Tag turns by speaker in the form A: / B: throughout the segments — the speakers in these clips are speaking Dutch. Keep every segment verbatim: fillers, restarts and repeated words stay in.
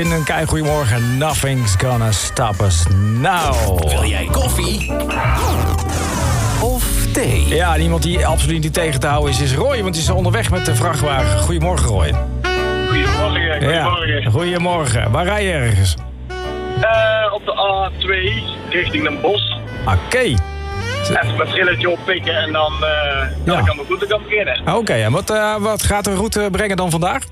A: In een kei goeiemorgen, nothing's gonna stop us now.
B: Wil jij koffie? Of thee?
A: Ja, en iemand die absoluut niet tegen te houden is, is Roy, want hij is onderweg met de vrachtwagen. Goedemorgen, Roy.
C: Goedemorgen, goedemorgen.
A: Ja, goedemorgen. Waar rij je ergens?
C: Uh, op de A twee, richting Den Bosch.
A: Oké. Okay.
C: Even mijn trilletje oppikken en dan, uh, dan
A: Ja.
C: kan mijn route gaan beginnen.
A: Oké, okay, en wat, uh, wat gaat de route brengen dan vandaag?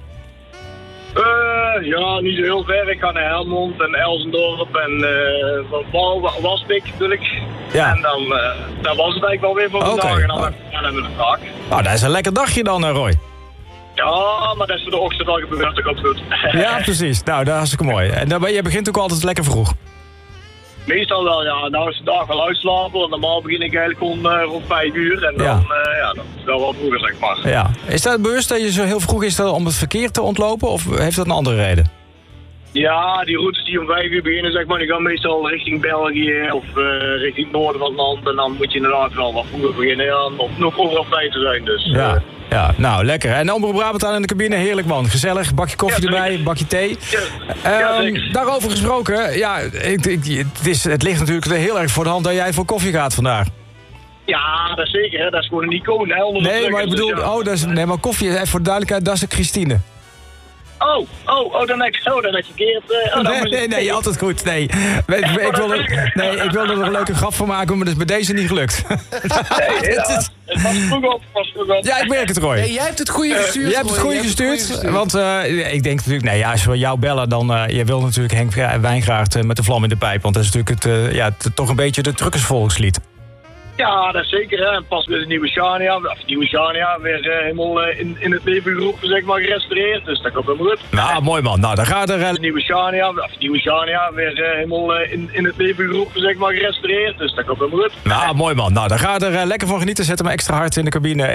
C: Uh, ja, niet zo heel ver. Ik ga naar Helmond en Elsendorp en uh, Wal, Waspik bedoel ik.
A: Ja.
C: En dan uh, dat was het eigenlijk wel weer voor vandaag.
A: Okay.
C: En dan gaan we de taak.
A: Nou, dat is een lekker dagje dan, uh, Roy.
C: Ja, maar dat is voor de ochtend al gebeurd, dat komt goed.
A: Ja, precies. Nou, dat is hartstikke mooi. En dan ben, je begint ook altijd lekker vroeg.
C: Meestal wel, ja. Nou is de dag wel uitslapen, want normaal begin ik eigenlijk om uh, rond vijf uur. En dan,
A: Ja.
C: uh, ja, dat is wel wat vroeger, zeg maar.
A: Ja. Is dat bewust dat je zo heel vroeg is dat om het verkeer te ontlopen? Of heeft dat een andere reden?
C: Ja, die routes die om vijf uur beginnen, zeg maar, die gaan meestal richting België of uh, richting het noorden van het land. En dan moet je inderdaad wel wat vroeger beginnen, ja, om nog overal vrij te zijn. Dus, uh,
A: Ja. Ja, nou, lekker. En Omroep Brabant aan in de cabine, heerlijk man. Gezellig, bakje koffie
C: Ja,
A: erbij, bakje thee.
C: Ja, ja,
A: Ehm,
C: zeker.
A: daarover gesproken, ja, ik, ik, het, is, het ligt natuurlijk heel erg voor de hand dat jij voor koffie gaat vandaag.
C: Ja, dat is zeker, hè. Dat is gewoon een icoon, hè. onder de
A: Nee, maar ik
C: drukkers,
A: bedoel,
C: dus ja.
A: oh, dat is, nee, maar koffie, even voor de duidelijkheid, dat is de Christine.
C: Oh, oh, oh, dan heb ik, oh, dan heb ik verkeerd. Uh, oh, dan
A: Nee,
C: moet
A: nee,
C: ik-
A: nee, altijd goed, nee. Ik, ik, wilde, nee, ik wilde er een leuke grap van maken, maar dat is bij deze niet gelukt.
C: Nee, helaas. Het was vroeg op, het was vroeg op.
A: Ja, ik merk het, Roy.
B: Nee, jij hebt het goede gestuurd.
A: Jij hebt het
B: Roy.
A: goede
B: Jij
A: gestuurd,
B: hebt het goede
A: want uh, ik denk natuurlijk, nee, ja, als we jou bellen, dan, uh, je wil natuurlijk Henk Wijngaard uh, met de vlam in de pijp, want dat is natuurlijk het, uh, ja, het, toch een beetje de truckersvolkslied.
C: Ja, dat is zeker, hè. En pas weer de nieuwe Shania, of nieuwe Shania, weer uh, helemaal uh, in, in het leven geroepen, zeg maar, gerestaureerd. Dus dat komt helemaal goed.
A: Nou, mooi man. Nou, dan gaat er... Uh,
C: De nieuwe Shania, of nieuwe Shania, weer uh, helemaal uh, in, in het leven geroepen, zeg maar, gerestaureerd. Dus dat komt helemaal goed.
A: nou, mooi man. Nou, dan gaat er uh, lekker van genieten. Zet hem extra hard in de cabine.